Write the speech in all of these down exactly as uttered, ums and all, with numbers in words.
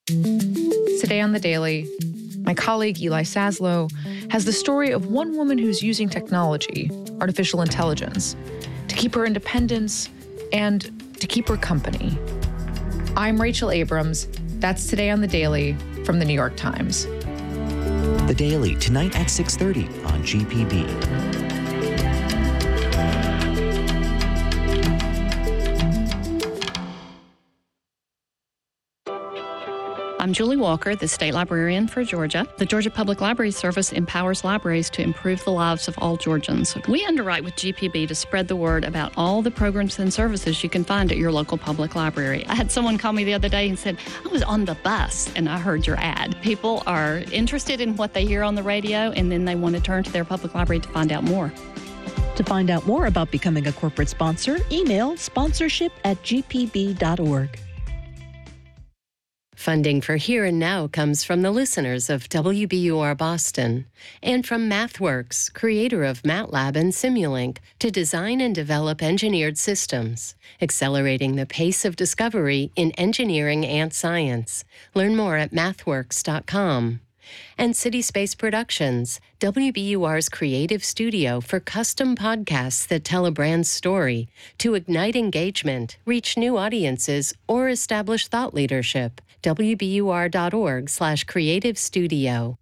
Today on The Daily, my colleague Eli Saslow has the story of one woman who's using technology, artificial intelligence, to keep her independence and to keep her company. I'm Rachel Abrams. That's Today on The Daily from The New York Times. The Daily, tonight at six thirty on G P B. I'm Julie Walker, the State Librarian for Georgia. The Georgia Public Library Service empowers libraries to improve the lives of all Georgians. We underwrite with G P B to spread the word about all the programs and services you can find at your local public library. I had someone call me the other day and said, I was on the bus and I heard your ad. People are interested in what they hear on the radio, and then they want to turn to their public library to find out more. To find out more about becoming a corporate sponsor, email sponsorship at g p b dot org. Funding for Here and Now comes from the listeners of W B U R Boston and from MathWorks, creator of MATLAB and Simulink, to design and develop engineered systems, accelerating the pace of discovery in engineering and science. Learn more at mathworks dot com. And City Space Productions, W B U R's creative studio for custom podcasts that tell a brand's story to ignite engagement, reach new audiences, or establish thought leadership. W B U R dot org slash creative studio.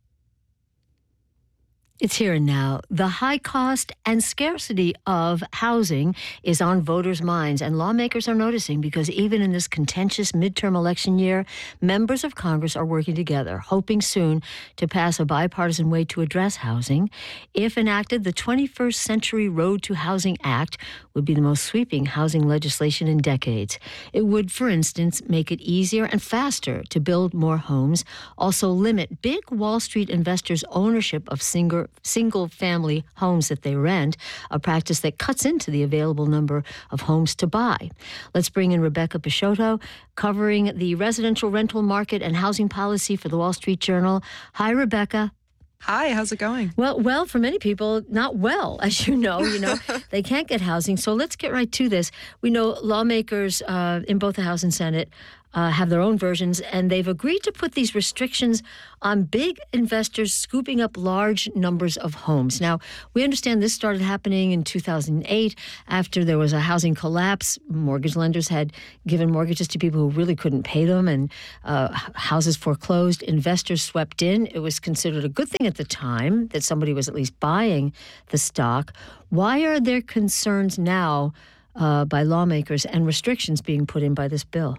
It's here and now. The high cost and scarcity of housing is on voters' minds, and lawmakers are noticing because even in this contentious midterm election year, members of Congress are working together, hoping soon to pass a bipartisan way to address housing. If enacted, the twenty-first Century Road to Housing Act would be the most sweeping housing legislation in decades. It would, for instance, make it easier and faster to build more homes, also limit big Wall Street investors' ownership of single single-family homes that they rent, a practice that cuts into the available number of homes to buy. Let's bring in Rebecca Peixoto, covering the residential rental market and housing policy for the Wall Street Journal. Hi, Rebecca. Hi, how's it going? Well, well, for many people, not well, as you know. You know, they can't get housing. So let's get right to this. We know lawmakers uh, in both the House and Senate Uh, have their own versions, and they've agreed to put these restrictions on big investors scooping up large numbers of homes. Now, we understand this started happening in two thousand eight after there was a housing collapse. Mortgage lenders had given mortgages to people who really couldn't pay them, and uh, houses foreclosed. Investors swept in. It was considered a good thing at the time that somebody was at least buying the stock. Why are there concerns now uh, by lawmakers and restrictions being put in by this bill?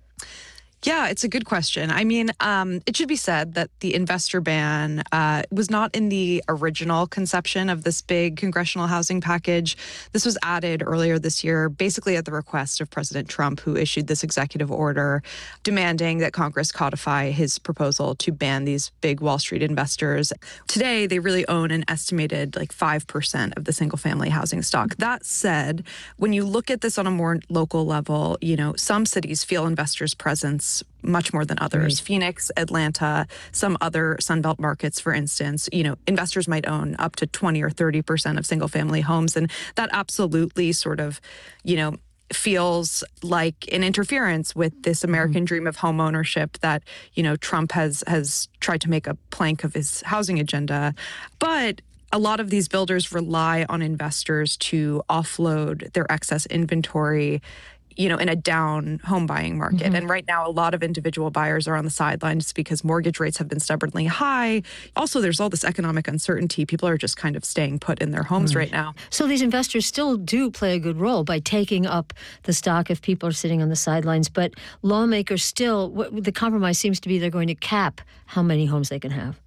Yeah, it's a good question. I mean, um, it should be said that the investor ban uh, was not in the original conception of this big congressional housing package. This was added earlier this year, basically at the request of President Trump, who issued this executive order demanding that Congress codify his proposal to ban these big Wall Street investors. Today, they really own an estimated like five percent of the single-family housing stock. That said, when you look at this on a more local level, you know, some cities feel investors' presence much more than others. Right. Phoenix, Atlanta, some other Sunbelt markets, for instance, you know, investors might own up to twenty or thirty percent of single family homes. And that absolutely sort of, you know, feels like an interference with this American mm-hmm. dream of home ownership that, you know, Trump has has tried to make a plank of his housing agenda. But a lot of these builders rely on investors to offload their excess inventory, you know, in a down home buying market. Mm-hmm. And right now, a lot of individual buyers are on the sidelines because mortgage rates have been stubbornly high. Also, there's all this economic uncertainty. People are just kind of staying put in their homes right, right now. So these investors still do play a good role by taking up the stock if people are sitting on the sidelines. But lawmakers still, what, the compromise seems to be they're going to cap how many homes they can have.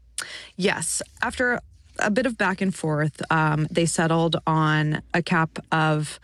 Yes. After a bit of back and forth, um, they settled on a cap of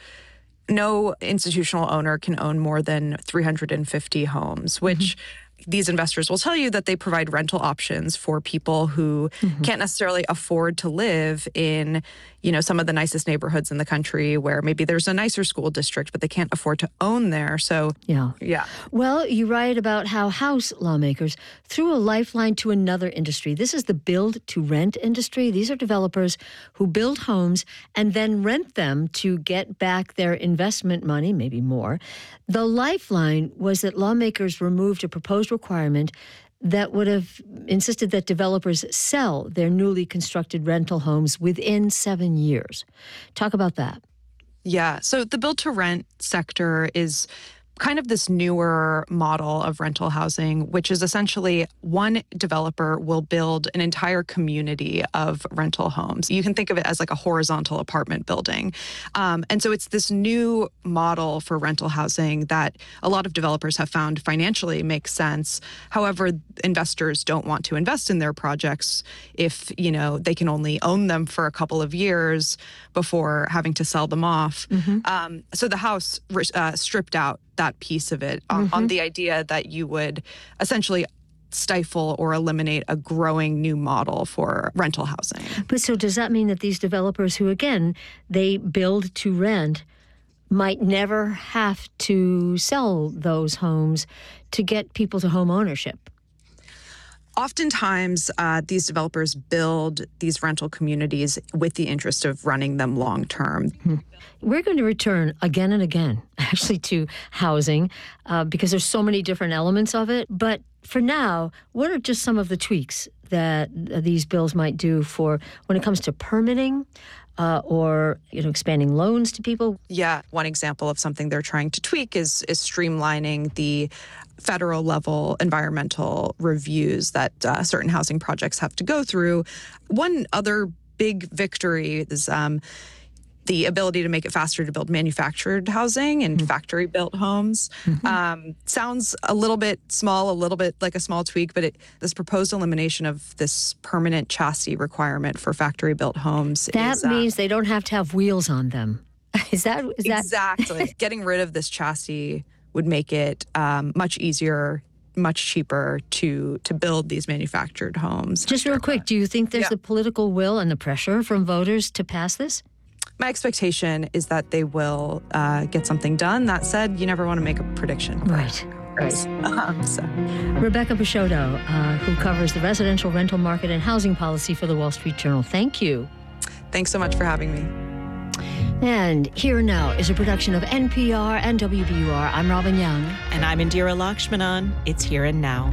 no institutional owner can own more than three hundred fifty homes, which mm-hmm. these investors will tell you that they provide rental options for people who mm-hmm. can't necessarily afford to live in, you know, some of the nicest neighborhoods in the country where maybe there's a nicer school district, but they can't afford to own there. So, yeah. yeah. Well, you write about how House lawmakers threw a lifeline to another industry. This is the build-to-rent industry. These are developers who build homes and then rent them to get back their investment money, maybe more. The lifeline was that lawmakers removed a proposed requirement that would have insisted that developers sell their newly constructed rental homes within seven years. Talk about that. Yeah. So the build-to-rent sector is kind of this newer model of rental housing, which is essentially one developer will build an entire community of rental homes. You can think of it as like a horizontal apartment building. Um, and so it's this new model for rental housing that a lot of developers have found financially makes sense. However, investors don't want to invest in their projects if, you know, they can only own them for a couple of years before having to sell them off. Mm-hmm. Um, so the House uh, stripped out that piece of it on, mm-hmm. on the idea that you would essentially stifle or eliminate a growing new model for rental housing. But so does that mean that these developers who, again, they build to rent might never have to sell those homes to get people to home ownership? Oftentimes, uh, these developers build these rental communities with the interest of running them long term. Hmm. We're going to return again and again, actually, to housing uh, because there's so many different elements of it. But for now, what are just some of the tweaks that uh, these bills might do for when it comes to permitting uh, or you know expanding loans to people? Yeah, one example of something they're trying to tweak is is streamlining the federal level environmental reviews that uh, certain housing projects have to go through. One other big victory is um, the ability to make it faster to build manufactured housing and mm-hmm. factory-built homes. Mm-hmm. Um, sounds a little bit small, a little bit like a small tweak, but it, this proposed elimination of this permanent chassis requirement for factory-built homes. That is, means uh, they don't have to have wheels on them. Is that is that exactly? Getting rid of this chassis would make it um, much easier, much cheaper to to build these manufactured homes. Just real quick, do you think there's yeah. the political will and the pressure from voters to pass this? My expectation is that they will uh, get something done. That said, you never want to make a prediction. Right, right. Um, so. Rebecca Peixoto, uh, who covers the residential rental market and housing policy for the Wall Street Journal. Thank you. Thanks so much for having me. And Here Now is a production of N P R and W B U R. I'm Robin Young. And I'm Indira Lakshmanan. It's Here and Now.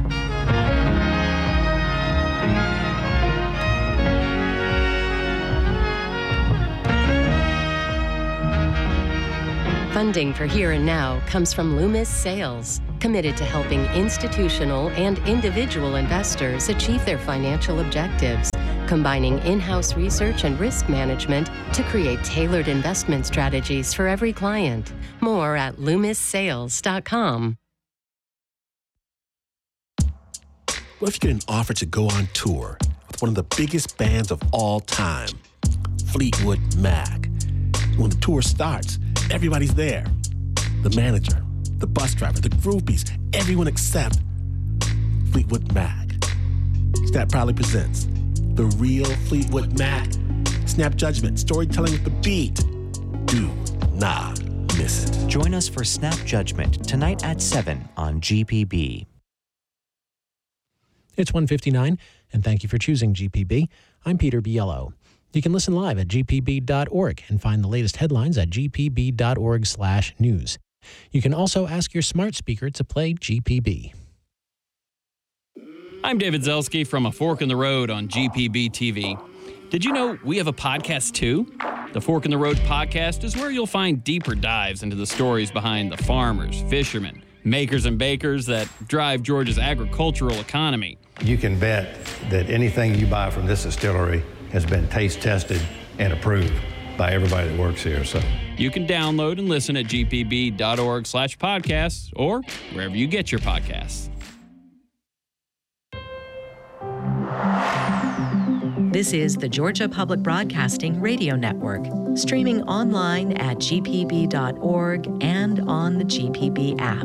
Funding for Here and Now comes from Loomis Sales, committed to helping institutional and individual investors achieve their financial objectives, combining in-house research and risk management to create tailored investment strategies for every client. More at loomis sales dot com. What if you get an offer to go on tour with one of the biggest bands of all time, Fleetwood Mac? When the tour starts, everybody's there. The manager, the bus driver, the groupies, everyone except Fleetwood Mac. Snap proudly presents The Real Fleetwood Mac. Snap judgment, storytelling with the beat. Do not miss it. Join us for Snap Judgment tonight at seven on G P B. It's one fifty-nine, and thank you for choosing G P B. I'm Peter Biello. You can listen live at g p b dot org and find the latest headlines at g p b dot org slash news. You can also ask your smart speaker to play G P B. I'm David Zelski from A Fork in the Road on G P B T V. Did you know we have a podcast too? The Fork in the Road podcast is where you'll find deeper dives into the stories behind the farmers, fishermen, makers and bakers that drive Georgia's agricultural economy. You can bet that anything you buy from this distillery has been taste tested and approved by everybody that works here. So you can download and listen at g p b dot org slash podcasts or wherever you get your podcasts. This is the Georgia Public Broadcasting Radio Network, streaming online at g p b dot org and on the G P B app.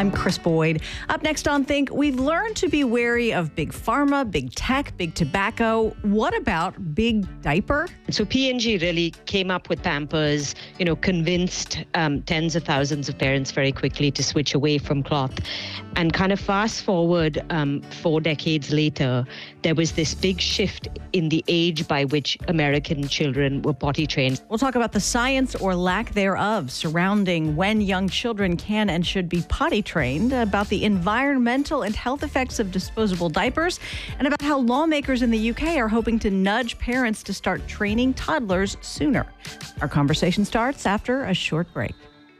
I'm Chris Boyd. Up next on Think, we've learned to be wary of big pharma, big tech, big tobacco. What about big diaper? So P and G really came up with Pampers, you know, convinced um, tens of thousands of parents very quickly to switch away from cloth. And kind of fast forward um, four decades later, there was this big shift in the age by which American children were potty trained. We'll talk about the science or lack thereof surrounding when young children can and should be potty trained, about the environmental and health effects of disposable diapers, and about how lawmakers in the U K are hoping to nudge parents to start training toddlers sooner. Our conversation starts after a short break.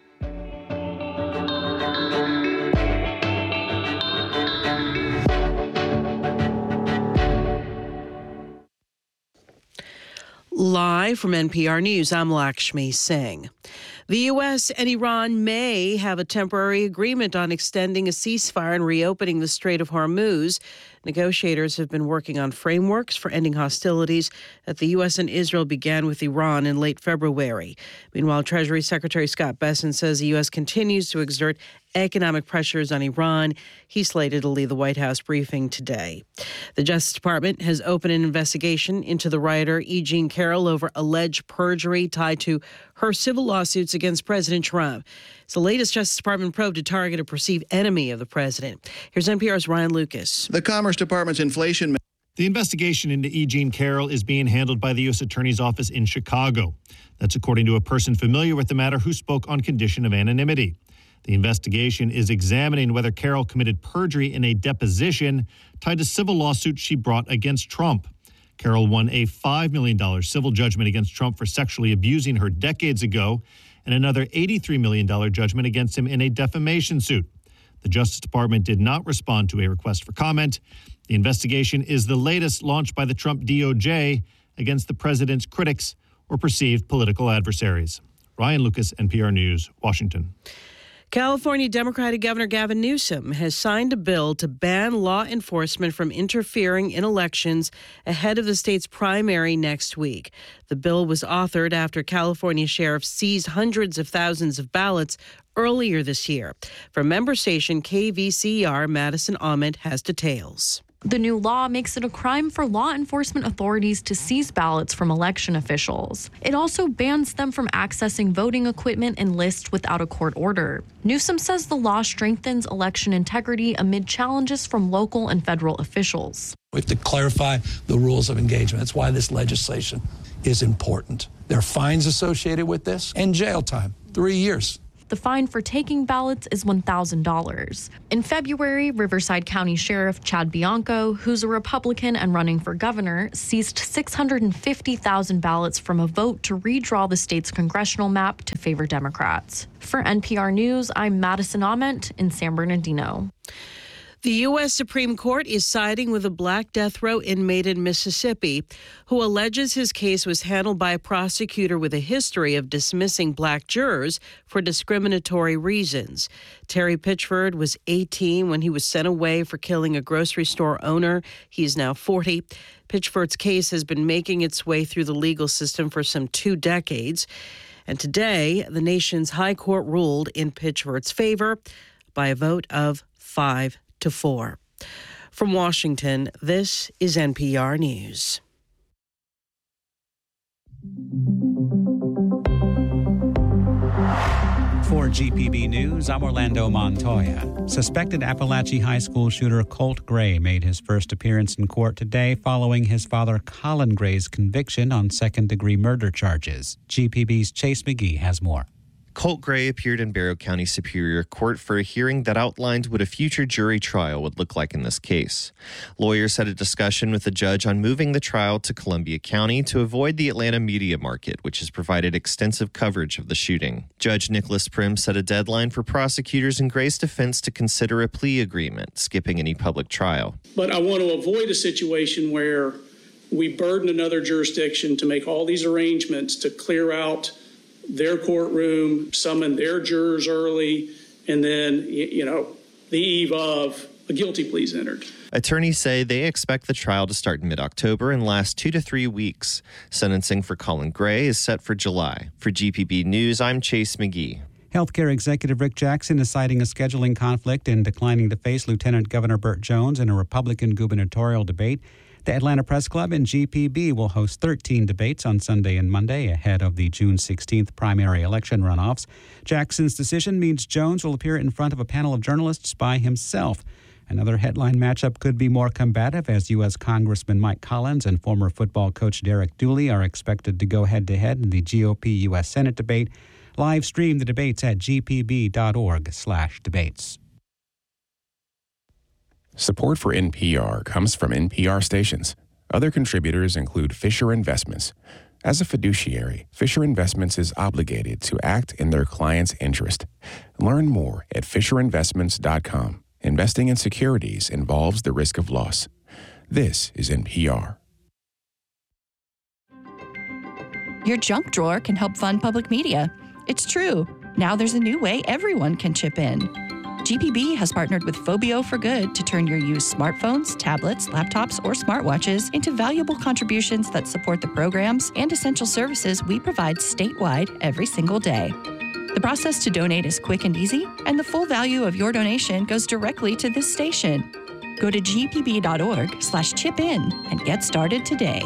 Live from N P R News, I'm Lakshmi Singh. The U S and Iran may have a temporary agreement on extending a ceasefire and reopening the Strait of Hormuz. Negotiators have been working on frameworks for ending hostilities that the U S and Israel began with Iran in late February. Meanwhile, Treasury Secretary Scott Bessent says the U S continues to exert economic pressures on Iran. He's slated to lead the White House briefing today. The Justice Department has opened an investigation into the writer E. Jean Carroll over alleged perjury tied to her civil lawsuits against President Trump. It's the latest Justice Department probe to target a perceived enemy of the president. Here's N P R's Ryan Lucas. The Commerce Department's inflation. The investigation into E. Jean Carroll is being handled by the U S Attorney's Office in Chicago. That's according to a person familiar with the matter who spoke on condition of anonymity. The investigation is examining whether Carroll committed perjury in a deposition tied to civil lawsuits she brought against Trump. Carroll won a five million dollars civil judgment against Trump for sexually abusing her decades ago, and another eighty-three million dollars judgment against him in a defamation suit. The Justice Department did not respond to a request for comment. The investigation is the latest launched by the Trump D O J against the president's critics or perceived political adversaries. Ryan Lucas, N P R News, Washington. California Democratic Governor Gavin Newsom has signed a bill to ban law enforcement from interfering in elections ahead of the state's primary next week. The bill was authored after California sheriffs seized hundreds of thousands of ballots earlier this year. From member station K V C R, Madison Ahmed has details. The new law makes it a crime for law enforcement authorities to seize ballots from election officials. It also bans them from accessing voting equipment and lists without a court order. Newsom says the law strengthens election integrity amid challenges from local and federal officials. We have to clarify the rules of engagement. That's why this legislation is important. There are fines associated with this and jail time, three years. The fine for taking ballots is one thousand dollars. In February, Riverside County Sheriff Chad Bianco, who's a Republican and running for governor, seized six hundred fifty thousand ballots from a vote to redraw the state's congressional map to favor Democrats. For N P R News, I'm Madison Ament in San Bernardino. The U S Supreme Court is siding with a black death row inmate in Mississippi who alleges his case was handled by a prosecutor with a history of dismissing black jurors for discriminatory reasons. Terry Pitchford was eighteen when he was sent away for killing a grocery store owner. He is now forty. Pitchford's case has been making its way through the legal system for some two decades. And today, the nation's high court ruled in Pitchford's favor by a vote of five to four. From Washington, this is N P R News. For G P B News, I'm Orlando Montoya. Suspected Appalachia High School shooter Colt Gray made his first appearance in court today following his father Colin Gray's conviction on second-degree murder charges. G P B's Chase McGee has more. Colt Gray appeared in Barrow County Superior Court for a hearing that outlined what a future jury trial would look like in this case. Lawyers had a discussion with the judge on moving the trial to Columbia County to avoid the Atlanta media market, which has provided extensive coverage of the shooting. Judge Nicholas Prim set a deadline for prosecutors in Gray's defense to consider a plea agreement, skipping any public trial. But I want to avoid a situation where we burden another jurisdiction to make all these arrangements to clear out their courtroom, summon their jurors early, and then, you know, the eve of a guilty plea is entered. Attorneys say they expect the trial to start in mid-October and last two to three weeks. Sentencing for Colin Gray is set for July. For G P B News, I'm Chase McGee. Healthcare Executive Rick Jackson is citing a scheduling conflict in declining to face Lieutenant Governor Burt Jones in a Republican gubernatorial debate. The Atlanta Press Club and G P B will host thirteen debates on Sunday and Monday ahead of the June sixteenth primary election runoffs. Jackson's decision means Jones will appear in front of a panel of journalists by himself. Another headline matchup could be more combative as U S. Congressman Mike Collins and former football coach Derek Dooley are expected to go head-to-head in the G O P U S. Senate debate. Live stream the debates at gpb.org slash debates. Support for N P R comes from N P R stations. Other contributors include Fisher Investments. As a fiduciary, Fisher Investments is obligated to act in their client's interest. Learn more at fisher investments dot com. Investing in securities involves the risk of loss. This is N P R. Your junk drawer can help fund public media. It's true. Now there's a new way everyone can chip in. G P B has partnered with Phobio for Good to turn your used smartphones, tablets, laptops, or smartwatches into valuable contributions that support the programs and essential services we provide statewide every single day. The process to donate is quick and easy, and the full value of your donation goes directly to this station. Go to gpb.org slash chip in and get started today.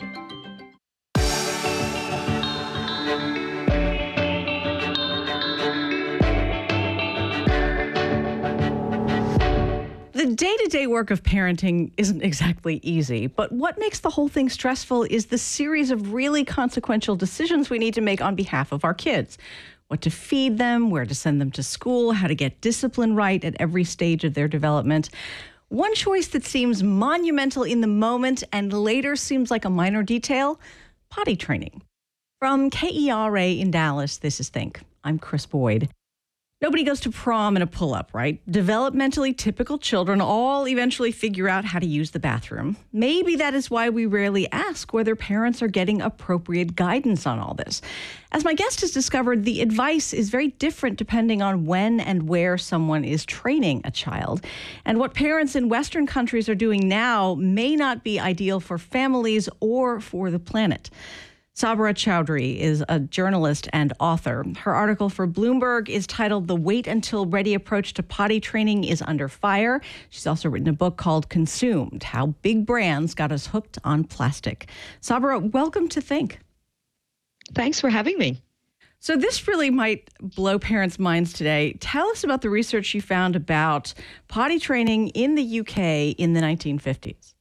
The day-to-day work of parenting isn't exactly easy, but what makes the whole thing stressful is the series of really consequential decisions we need to make on behalf of our kids. What to feed them, where to send them to school, how to get discipline right at every stage of their development. One choice that seems monumental in the moment and later seems like a minor detail, potty training. From K E R A in Dallas, this is Think. I'm Chris Boyd. Nobody goes to prom in a pull-up, right? Developmentally typical children all eventually figure out how to use the bathroom. Maybe that is why we rarely ask whether parents are getting appropriate guidance on all this. As my guest has discovered, the advice is very different depending on when and where someone is training a child. And what parents in Western countries are doing now may not be ideal for families or for the planet. Sabra Chowdhury is a journalist and author. Her article for Bloomberg is titled "The Wait Until Ready Approach to Potty Training is Under Fire." She's also written a book called Consumed: How Big Brands Got Us Hooked on Plastic. Sabra, welcome to Think. Thanks for having me. So this really might blow parents' minds today. Tell us about the research you found about potty training in the U K in the nineteen fifties.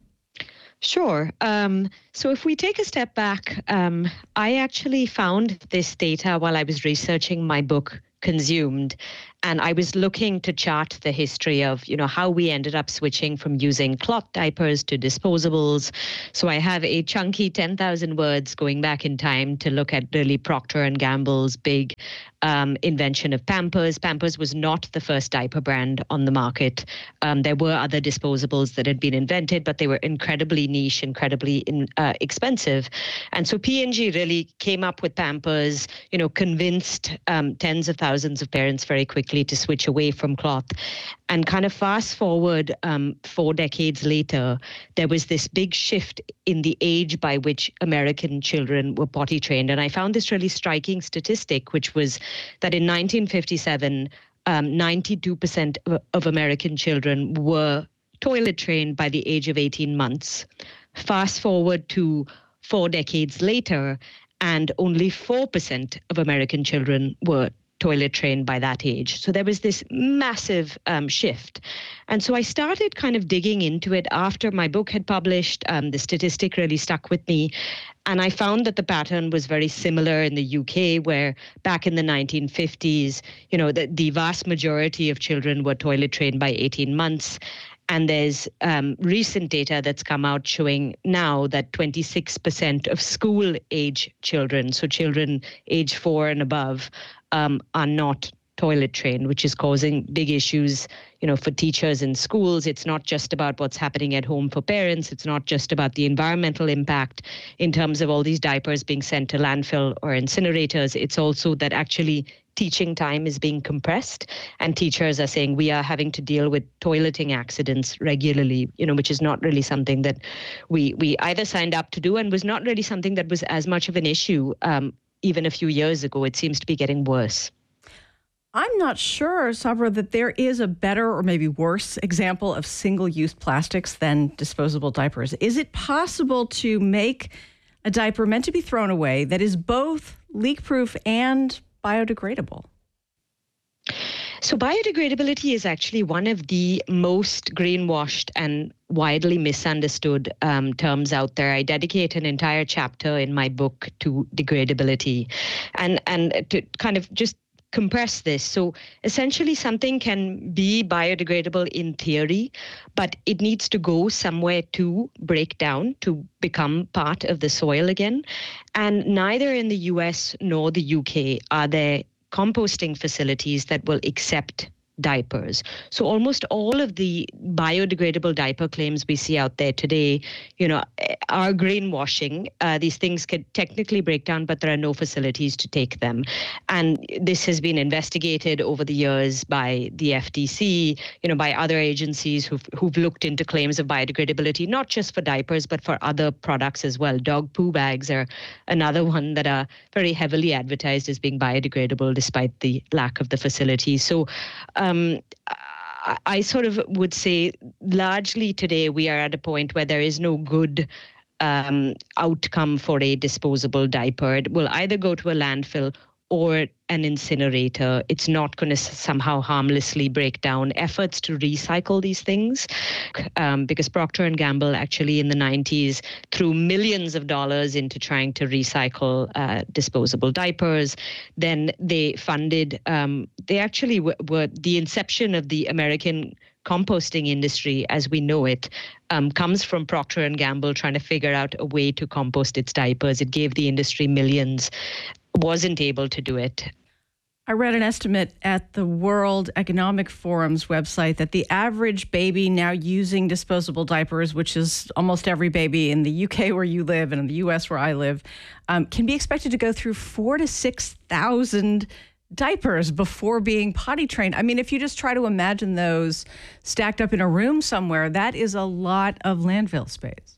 Sure. Um, so if we take a step back, um, I actually found this data while I was researching my book, Consumed. And I was looking to chart the history of, you know, how we ended up switching from using cloth diapers to disposables. So I have a chunky ten thousand words going back in time to look at really Procter and Gamble's big um, invention of Pampers. Pampers was not the first diaper brand on the market. Um, there were other disposables that had been invented, but they were incredibly niche, incredibly in, uh, expensive. And so P and G really came up with Pampers, you know, convinced um, tens of thousands of parents very quickly to switch away from cloth. And kind of fast forward um, four decades later, there was this big shift in the age by which American children were potty trained. And I found this really striking statistic, which was that in nineteen fifty-seven, um, ninety-two percent of, of American children were toilet trained by the age of eighteen months. Fast forward to four decades later, and only four percent of American children were toilet trained by that age. So there was this massive um, shift. And so I started kind of digging into it after my book had published. Um, the statistic really stuck with me. And I found that the pattern was very similar in the U K, where back in the nineteen fifties, you know, the, the vast majority of children were toilet trained by eighteen months. And there's um, recent data that's come out showing now that twenty-six percent of school-age children, so children age four and above, um, are not toilet trained, which is causing big issues, you know, for teachers in schools. It's not just about what's happening at home for parents. It's not just about the environmental impact in terms of all these diapers being sent to landfill or incinerators. It's also that actually teaching time is being compressed, and teachers are saying we are having to deal with toileting accidents regularly, you know, which is not really something that we we either signed up to do, and was not really something that was as much of an issue um, even a few years ago. It seems to be getting worse. I'm not sure, Sabra, that there is a better or maybe worse example of single-use plastics than disposable diapers. Is it possible to make a diaper meant to be thrown away that is both leak-proof and biodegradable? So biodegradability is actually one of the most greenwashed and widely misunderstood um, terms out there. I dedicate an entire chapter in my book to degradability, and and to kind of just compress this. So essentially something can be biodegradable in theory, but it needs to go somewhere to break down, to become part of the soil again. And neither in the U S nor the U K are there composting facilities that will accept diapers. So almost all of the biodegradable diaper claims we see out there today, you know, are greenwashing. Uh, these things could technically break down, but there are no facilities to take them. And this has been investigated over the years by the F T C, you know, by other agencies who've, who've looked into claims of biodegradability, not just for diapers, but for other products as well. Dog poo bags are another one that are very heavily advertised as being biodegradable, despite the lack of the facilities. So, Um, I, I sort of would say largely today we are at a point where there is no good um, outcome for a disposable diaper. It will either go to a landfill or an incinerator. It's not going to somehow harmlessly break down. Efforts to recycle these things, um, because Procter and Gamble actually in the nineties threw millions of dollars into trying to recycle uh, disposable diapers. Then they funded, um, they actually w- were the inception of the American composting industry as we know it um, comes from Procter and Gamble trying to figure out a way to compost its diapers. It gave the industry millions, wasn't able to do it. I read an estimate at the World Economic Forum's website that the average baby now using disposable diapers, which is almost every baby in the U K where you live and in the U S where I live, um, can be expected to go through four to six thousand diapers before being potty trained. I mean, if you just try to imagine those stacked up in a room somewhere, that is a lot of landfill space.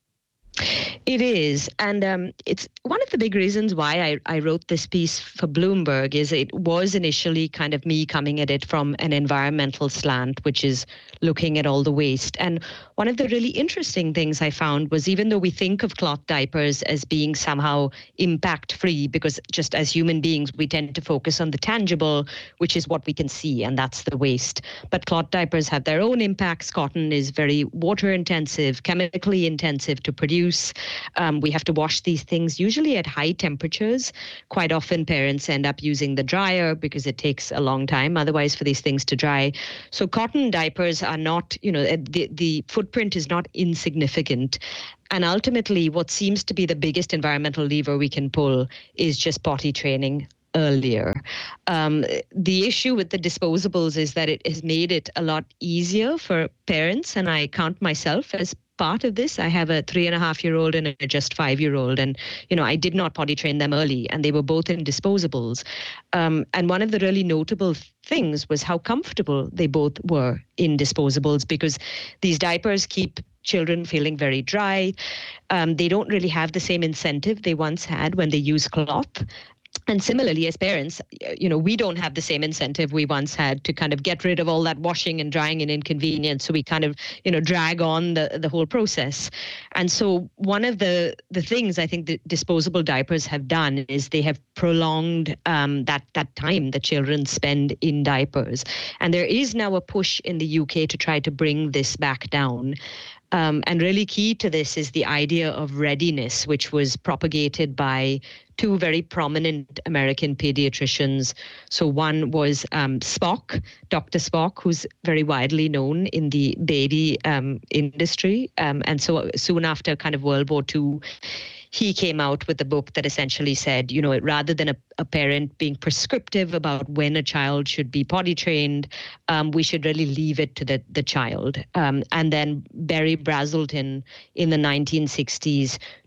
It is. And um, it's one of the big reasons why I, I wrote this piece for Bloomberg is it was initially kind of me coming at it from an environmental slant, which is looking at all the waste. And one of the really interesting things I found was even though we think of cloth diapers as being somehow impact-free, because just as human beings, we tend to focus on the tangible, which is what we can see, and that's the waste. But cloth diapers have their own impacts. Cotton is very water-intensive, chemically intensive to produce. Um, we have to wash these things usually at high temperatures. Quite often parents end up using the dryer because it takes a long time otherwise for these things to dry. So cotton diapers are not, you know, the, the footprint is not insignificant. And ultimately, what seems to be the biggest environmental lever we can pull is just potty training earlier. Um, the issue with the disposables is that it has made it a lot easier for parents, and I count myself as part of this. I have a three and a half year old and a just five year old. And, you know, I did not potty train them early and they were both in disposables. Um, and one of the really notable things was how comfortable they both were in disposables, because these diapers keep children feeling very dry. Um, they don't really have the same incentive they once had when they use cloth. And similarly, as parents, you know, we don't have the same incentive we once had to kind of get rid of all that washing and drying and inconvenience. So we kind of, you know, drag on the, the whole process. And so one of the, the things I think that disposable diapers have done is they have prolonged um, that, that time that children spend in diapers. And there is now a push in the U K to try to bring this back down. Um, and really key to this is the idea of readiness, which was propagated by two very prominent American pediatricians. So one was um, Spock, Doctor Spock, who's very widely known in the baby um, industry. Um, and so soon after kind of World War Two, he came out with a book that essentially said, you know, rather than a, a parent being prescriptive about when a child should be potty trained, um, we should really leave it to the, the child. Um, and then Barry Brazelton in the nineteen sixties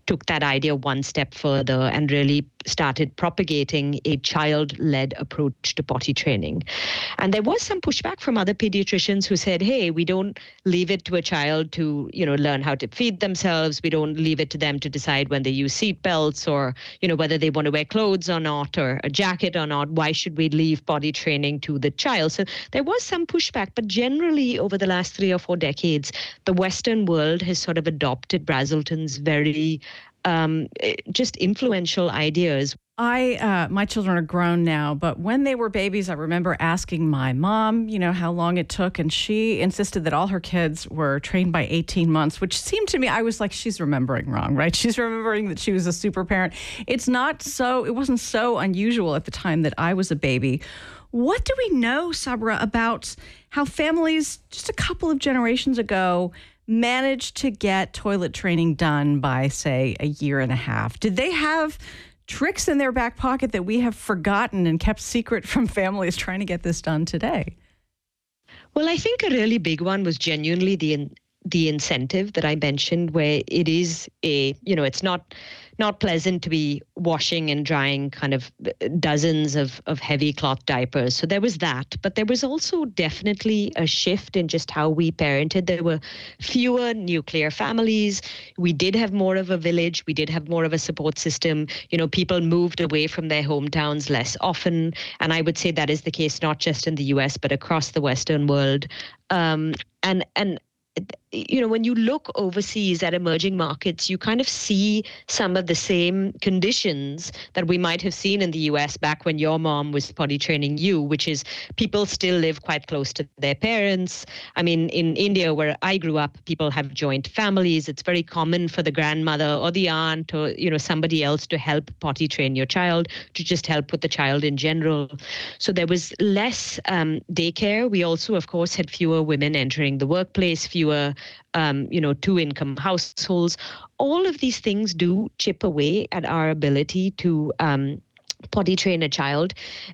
took that idea one step further and really started propagating a child-led approach to potty training. And there was some pushback from other pediatricians who said, hey, we don't leave it to a child to, you know, learn how to feed themselves. We don't leave it to them to decide when they use seat belts or, you know, whether they want to wear clothes or not, or a jacket or not. Why should we leave potty training to the child? So there was some pushback, but generally over the last three or four decades, the Western world has sort of adopted Brazelton's very um, just influential ideas. I, uh, my children are grown now, but when they were babies, I remember asking my mom, you know, how long it took. And she insisted that all her kids were trained by eighteen months, which seemed to me, I was like, she's remembering wrong, right? She's remembering that she was a super parent. It's not so, it wasn't so unusual at the time that I was a baby. What do we know, Sabra, about how families just a couple of generations ago managed to get toilet training done by, say, a year and a half? Did they have tricks in their back pocket that we have forgotten and kept secret from families trying to get this done today? Well, I think a really big one was genuinely the in, the incentive that I mentioned, where it is a, you know, it's not not pleasant to be washing and drying kind of dozens of, of heavy cloth diapers. So there was that. But there was also definitely a shift in just how we parented. There were fewer nuclear families. We did have more of a village. We did have more of a support system. You know, people moved away from their hometowns less often. And I would say that is the case not just in the U S, but across the Western world. Um, and and you know, when you look overseas at emerging markets, you kind of see some of the same conditions that we might have seen in the U S back when your mom was potty training you, which is people still live quite close to their parents. I mean, in India, where I grew up, people have joint families. It's very common for the grandmother or the aunt or, you know, somebody else to help potty train your child, to just help with the child in general. So there was less um, daycare. We also, of course, had fewer women entering the workplace, fewer Um, you know, two-income households. All of these things do chip away at our ability to um, potty train a child.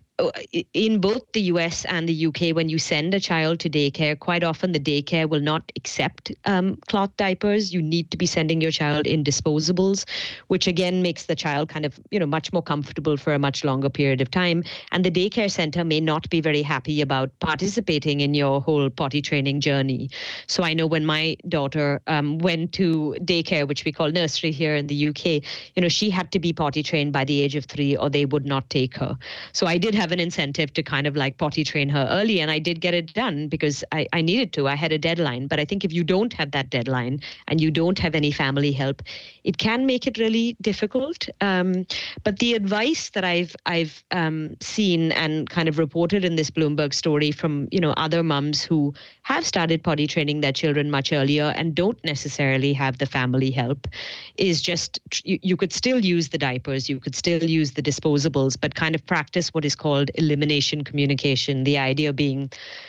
In both the U S and the U K, when you send a child to daycare, quite often the daycare will not accept um, cloth diapers. You need to be sending your child in disposables, which again makes the child kind of, you know, much more comfortable for a much longer period of time. And the daycare center may not be very happy about participating in your whole potty training journey. So I know when my daughter um, went to daycare, which we call nursery here in the U K, you know, she had to be potty trained by the age of three or they would not take her. So I did have an incentive to kind of like potty train her early, and I did get it done because I, I needed to. I had a deadline. But I think if you don't have that deadline and you don't have any family help, it can make it really difficult. Um, but the advice that I've I've um, seen and kind of reported in this Bloomberg story from, you know, other mums who have started potty training their children much earlier and don't necessarily have the family help is just you, you could still use the diapers, you could still use the disposables, but kind of practice what is called elimination communication. The idea being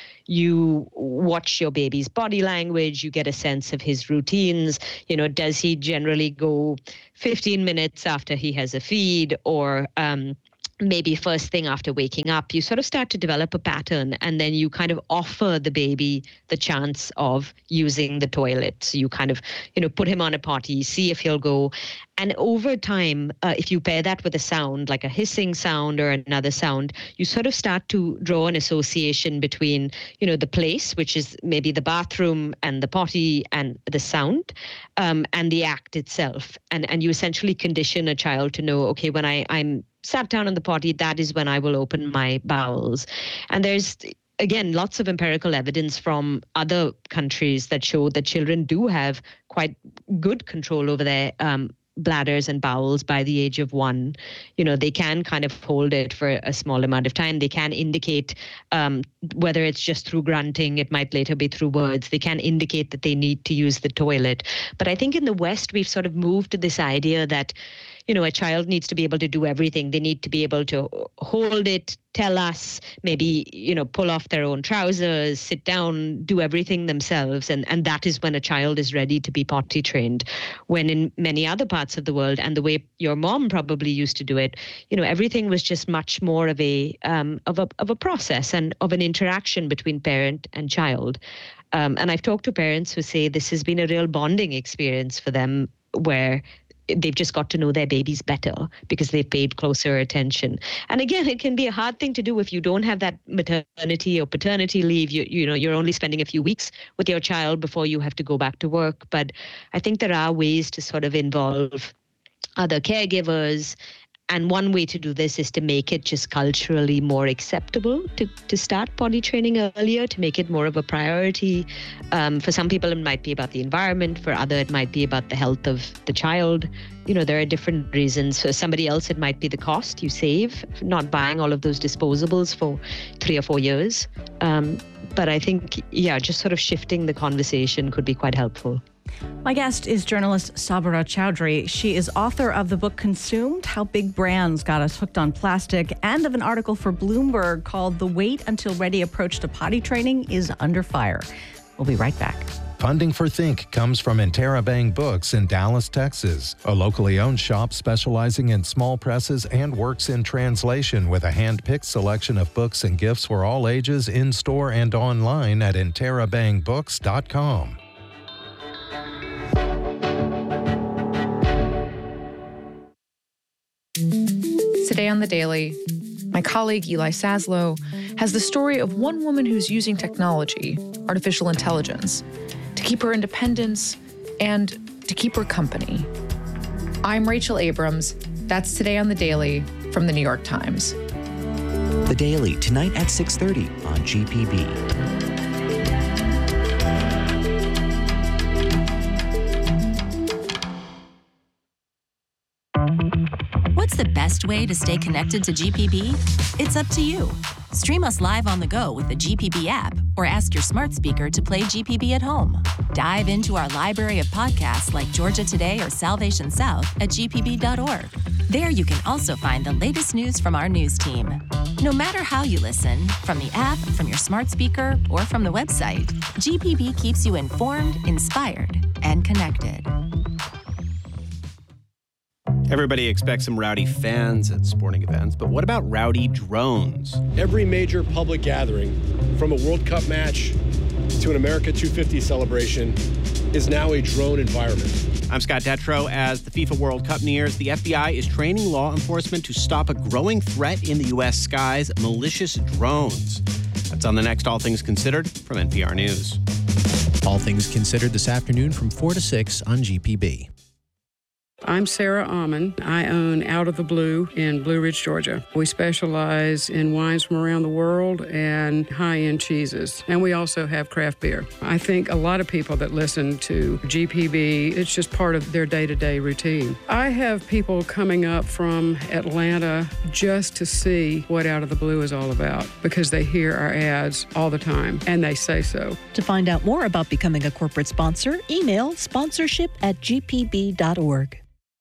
you watch your baby's body language, you get a sense of his routines. You know, does he generally go fifteen minutes after he has a feed, or um, maybe first thing after waking up? You sort of start to develop a pattern, and then you kind of offer the baby the chance of using the toilet. So you kind of, you know, put him on a potty, see if he'll go. And over time, uh, if you pair that with a sound, like a hissing sound or another sound, you sort of start to draw an association between, you know, the place, which is maybe the bathroom and the potty and the sound, um, and the act itself. And and you essentially condition a child to know, okay, when I, I'm sat down on the potty, that is when I will open my bowels. And there's, again, lots of empirical evidence from other countries that show that children do have quite good control over their um, bladders and bowels by the age of one. You know, they can kind of hold it for a small amount of time. They can indicate um, whether it's just through grunting, it might later be through words. They can indicate that they need to use the toilet. But I think in the West, we've sort of moved to this idea that, you know, a child needs to be able to do everything. They need to be able to hold it, tell us, maybe, you know, pull off their own trousers, sit down, do everything themselves. And, and that is when a child is ready to be potty trained. When in many other parts of the world, and the way your mom probably used to do it, you know, everything was just much more of a um, of a of a process and of an interaction between parent and child. Um, and I've talked to parents who say this has been a real bonding experience for them, where they've just got to know their babies better because they've paid closer attention. And again, it can be a hard thing to do if you don't have that maternity or paternity leave. You, you know, you're only spending a few weeks with your child before you have to go back to work. But I think there are ways to sort of involve other caregivers. And one way to do this is to make it just culturally more acceptable to, to start potty training earlier, to make it more of a priority. Um, for some people, it might be about the environment. For other, it might be about the health of the child. You know, there are different reasons. For somebody else, it might be the cost you save, not buying all of those disposables for three or four years. Um, but I think, yeah, just sort of shifting the conversation could be quite helpful. My guest is journalist Sabra Chowdhury. She is author of the book Consumed, How Big Brands Got Us Hooked on Plastic, and of an article for Bloomberg called The Wait Until Ready Approach to Potty Training is Under Fire. We'll be right back. Funding for Think comes from Interabang Books in Dallas, Texas, a locally owned shop specializing in small presses and works in translation with a hand-picked selection of books and gifts for all ages in-store and online at interabang books dot com. Today on The Daily, my colleague Eli Saslow has the story of one woman who's using technology, artificial intelligence, to keep her independence and to keep her company. I'm Rachel Abrams. That's Today on The Daily from The New York Times. The Daily, tonight at six thirty on G P B. What's the best way to stay connected to G P B? It's up to you. Stream us live on the go with the G P B app or ask your smart speaker to play G P B at home. Dive into our library of podcasts like Georgia Today or Salvation South at g p b dot org. There you can also find the latest news from our news team. No matter how you listen, from the app, from your smart speaker, or from the website, G P B keeps you informed, inspired, and connected. Everybody expects some rowdy fans at sporting events, but what about rowdy drones? Every major public gathering, from a World Cup match to an America two fifty celebration, is now a drone environment. I'm Scott Detrow. As the FIFA World Cup nears, the F B I is training law enforcement to stop a growing threat in the U S skies, malicious drones. That's on the next All Things Considered from N P R News. All Things Considered this afternoon from four to six on G P B. I'm Sarah Almond. I own Out of the Blue in Blue Ridge, Georgia. We specialize in wines from around the world and high-end cheeses. And we also have craft beer. I think a lot of people that listen to G P B, it's just part of their day-to-day routine. I have people coming up from Atlanta just to see what Out of the Blue is all about because they hear our ads all the time and they say so. To find out more about becoming a corporate sponsor, email sponsorship at g p b dot org.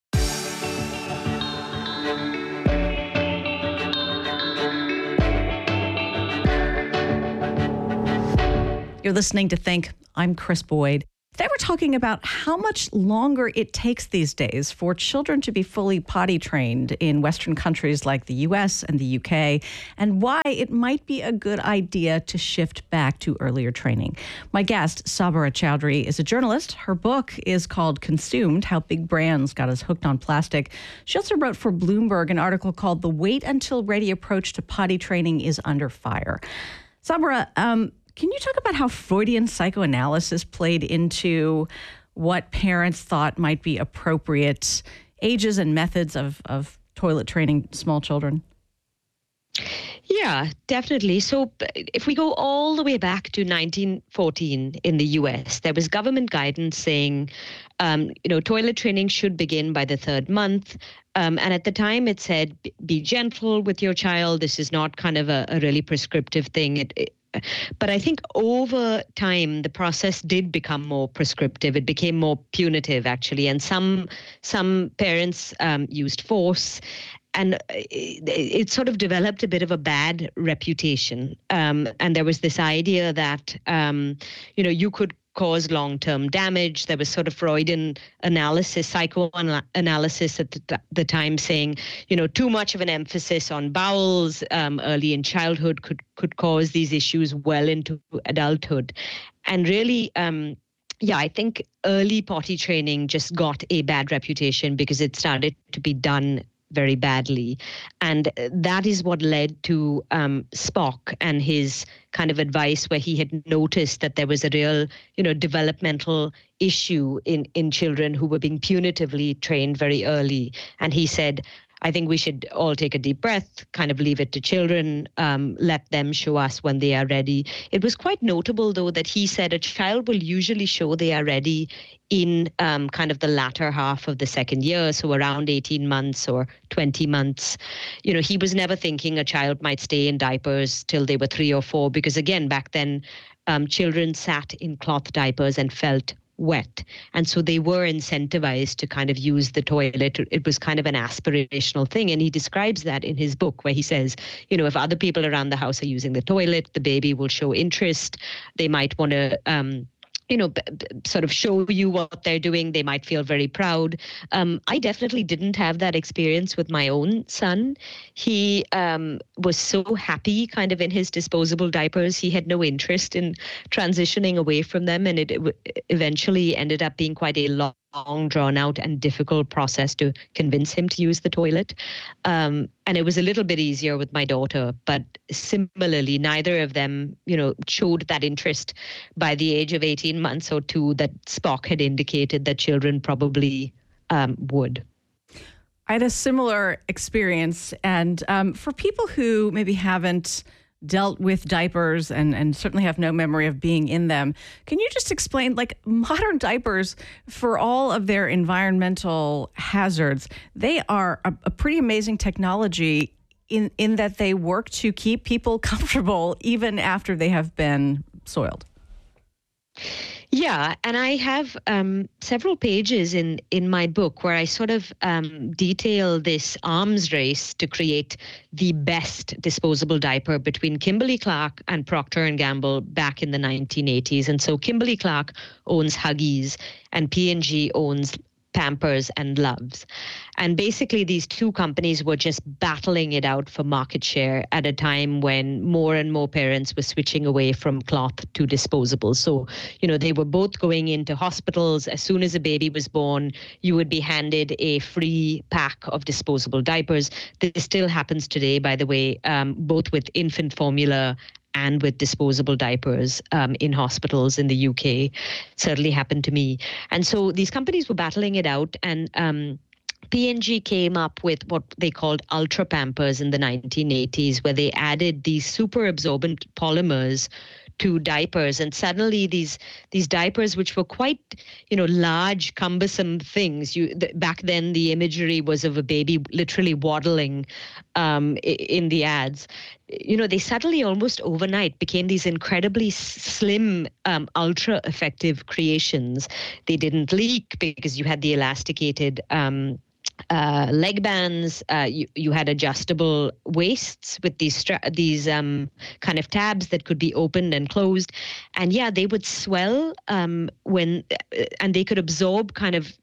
You're listening to Think. I'm Chris Boyd. They were talking about how much longer it takes these days for children to be fully potty trained in Western countries like the U S and the U K, and why it might be a good idea to shift back to earlier training. My guest, Sabra Chowdhury, is a journalist. Her book is called Consumed, How Big Brands Got Us Hooked on Plastic. She also wrote for Bloomberg an article called The Wait Until Ready Approach to Potty Training is Under Fire. Sabra, um, can you talk about how Freudian psychoanalysis played into what parents thought might be appropriate ages and methods of, of toilet training small children? Yeah, definitely. So if we go all the way back to nineteen fourteen in the U S, there was government guidance saying, um, you know, toilet training should begin by the third month. Um, and at the time it said, be gentle with your child. This is not kind of a, a really prescriptive thing. It, it, But I think over time, the process did become more prescriptive. It became more punitive, actually. And some some parents um, used force. And it, it sort of developed a bit of a bad reputation. Um, and there was this idea that, um, you know, you could cause long-term damage. There was sort of Freudian analysis, psychoanalysis at the, the time saying, you know, too much of an emphasis on bowels um, early in childhood could, could cause these issues well into adulthood. And really, um, yeah, I think early potty training just got a bad reputation because it started to be done very badly. And that is what led to um, Spock and his kind of advice, where he had noticed that there was a real, you know, developmental issue in, in children who were being punitively trained very early. And he said, I think we should all take a deep breath, kind of leave it to children, um, let them show us when they are ready. It was quite notable, though, that he said a child will usually show they are ready in um, kind of the latter half of the second year, so around eighteen months or twenty months. You know, he was never thinking a child might stay in diapers till they were three or four, because again, back then, um, children sat in cloth diapers and felt wet. And so they were incentivized to kind of use the toilet. It was kind of an aspirational thing. And he describes that in his book, where he says, you know, if other people around the house are using the toilet, the baby will show interest. They might want to, um, you know, b- b- sort of show you what they're doing. They might feel very proud. Um, I definitely didn't have that experience with my own son. He um, was so happy kind of in his disposable diapers. He had no interest in transitioning away from them. And it, it eventually ended up being quite a long, long, drawn out and difficult process to convince him to use the toilet. Um, and it was a little bit easier with my daughter, but similarly, neither of them, you know, showed that interest by the age of eighteen months or two that Spock had indicated that children probably um, would. I had a similar experience. And um, for people who maybe haven't dealt with diapers and, and certainly have no memory of being in them, can you just explain, like, modern diapers, for all of their environmental hazards, they are a, a pretty amazing technology in, in that they work to keep people comfortable even after they have been soiled? Yeah, and I have um, several pages in, in my book where I sort of um, detail this arms race to create the best disposable diaper between Kimberly-Clark and Procter and Gamble back in the nineteen eighties. And so Kimberly-Clark owns Huggies and P and G owns Pampers and Luvs. And basically these two companies were just battling it out for market share at a time when more and more parents were switching away from cloth to disposable. So, you know, they were both going into hospitals. As soon as a baby was born, you would be handed a free pack of disposable diapers. This still happens today, by the way, um, both with infant formula and with disposable diapers um, in hospitals in the U K. Certainly happened to me. And so these companies were battling it out, and um, P and G came up with what they called Ultra Pampers in the nineteen eighties, where they added these super absorbent polymers to diapers, and suddenly these these diapers, which were quite, you know, large, cumbersome things. You th- back then the imagery was of a baby literally waddling um, in the ads. You know, they suddenly almost overnight became these incredibly slim, um, ultra effective creations. They didn't leak because you had the elasticated um, uh, leg bands. Uh, you, you had adjustable waists with these stra- these um, kind of tabs that could be opened and closed. And yeah, they would swell um, when, and they could absorb kind of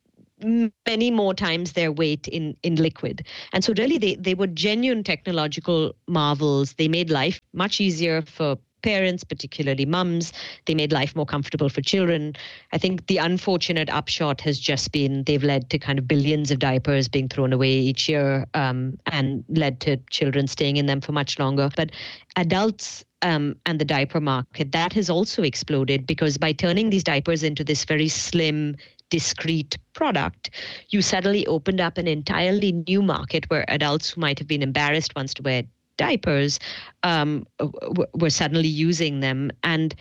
many more times their weight in, in liquid. And so really they, they were genuine technological marvels. They made life much easier for parents, particularly mums. They made life more comfortable for children. I think the unfortunate upshot has just been they've led to kind of billions of diapers being thrown away each year um, and led to children staying in them for much longer. But adults Um, and the diaper market, that has also exploded, because by turning these diapers into this very slim, discrete product, you suddenly opened up an entirely new market where adults who might have been embarrassed once to wear diapers um, w- were suddenly using them. And,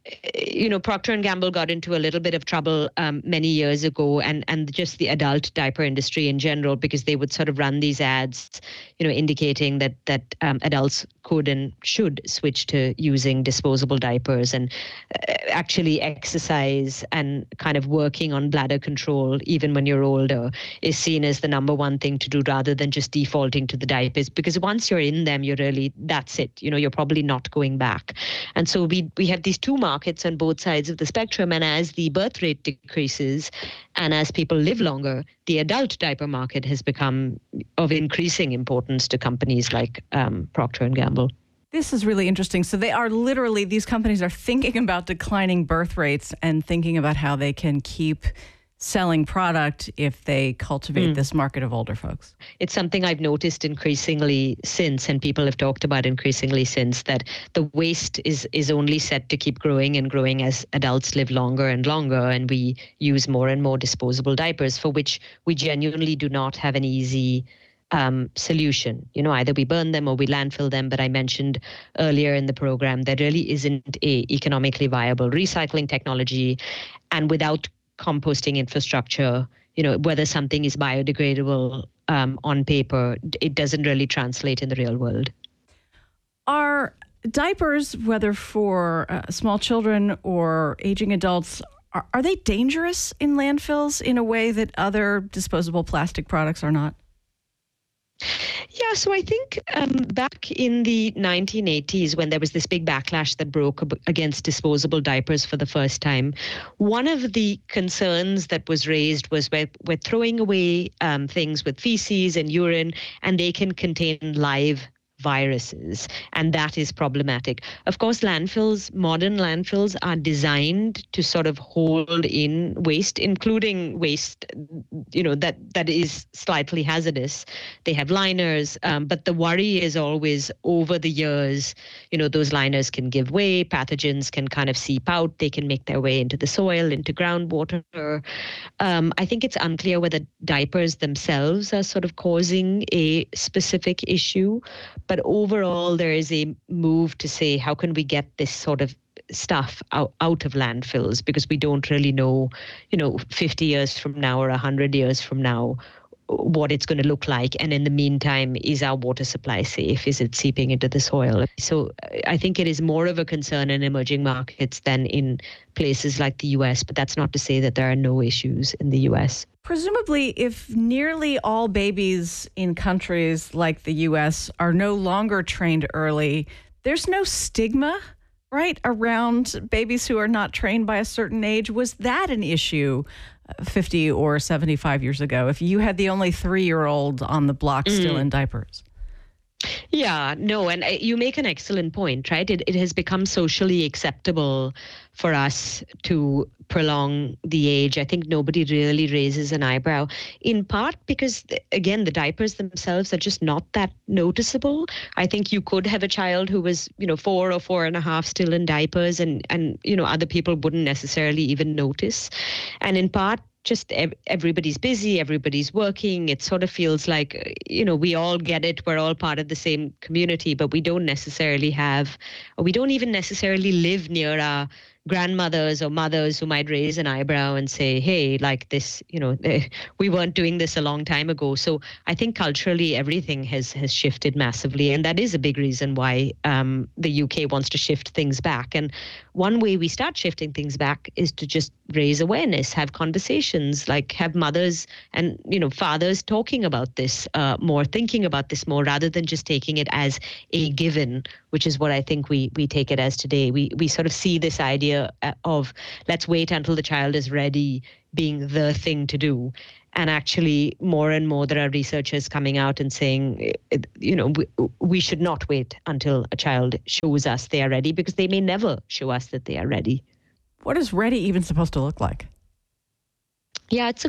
you know, Procter and Gamble got into a little bit of trouble um, many years ago, and, and just the adult diaper industry in general, because they would sort of run these ads, you know, indicating that that um, adults could and should switch to using disposable diapers, and uh, actually exercise and kind of working on bladder control, even when you're older, is seen as the number one thing to do, rather than just defaulting to the diapers. Because once you're in them, you're really, that's it. You know, you're probably not going back. And so we we have these two markets on both sides of the spectrum. And as the birth rate decreases and as people live longer, the adult diaper market has become of increasing importance to companies like um, Procter and Gamble. This is really interesting. So they are literally, these companies are thinking about declining birth rates and thinking about how they can keep selling product if they cultivate mm. this market of older folks. It's something I've noticed increasingly since, and people have talked about increasingly since, that the waste is is only set to keep growing and growing as adults live longer and longer, and we use more and more disposable diapers, for which we genuinely do not have an easy Um, solution. You know, either we burn them or we landfill them. But I mentioned earlier in the program, there really isn't a economically viable recycling technology. And without composting infrastructure, you know, whether something is biodegradable um, on paper, it doesn't really translate in the real world. Are diapers, whether for uh, small children or aging adults, are, are they dangerous in landfills in a way that other disposable plastic products are not? Yeah, so I think um, back in the nineteen eighties, when there was this big backlash that broke against disposable diapers for the first time, one of the concerns that was raised was we're, we're throwing away um, things with feces and urine, and they can contain live viruses, and that is problematic. Of course, landfills, modern landfills are designed to sort of hold in waste, including waste, you know, that that is slightly hazardous. They have liners, um, but the worry is always over the years, you know, those liners can give way, pathogens can kind of seep out, they can make their way into the soil, into groundwater. Um, I think it's unclear whether diapers themselves are sort of causing a specific issue. But overall, there is a move to say, how can we get this sort of stuff out, out of landfills? Because we don't really know, you know, fifty years from now or one hundred years from now, what it's going to look like. And in the meantime, is our water supply safe? Is it seeping into the soil? So I think it is more of a concern in emerging markets than in places like the U S, but that's not to say that there are no issues in the U S. Presumably, if nearly all babies in countries like the U S are no longer trained early, there's no stigma, right, around babies who are not trained by a certain age. Was that an issue fifty or seventy-five years ago, if you had the only three-year-old on the block mm. still in diapers? Yeah, no, and you make an excellent point, right? It, it has become socially acceptable for us to prolong the age. I think nobody really raises an eyebrow, in part because, again, the diapers themselves are just not that noticeable. I think you could have a child who was, you know, four or four and a half still in diapers, and, and you know, other people wouldn't necessarily even notice. And in part, just everybody's busy, everybody's working. It sort of feels like, you know, we all get it. We're all part of the same community, but we don't necessarily have, or we don't even necessarily live near our grandmothers or mothers who might raise an eyebrow and say, hey, like this, you know, we weren't doing this a long time ago. So I think culturally everything has has shifted massively. And that is a big reason why um, the U K wants to shift things back. And one way we start shifting things back is to just raise awareness, have conversations, like have mothers and, you know, fathers talking about this uh, more, thinking about this more, rather than just taking it as a given, which is what I think we we take it as today. We we sort of see this idea of let's wait until the child is ready being the thing to do. And actually, more and more, there are researchers coming out and saying, you know, we, we should not wait until a child shows us they are ready, because they may never show us that they are ready. What is ready even supposed to look like? Yeah, it's a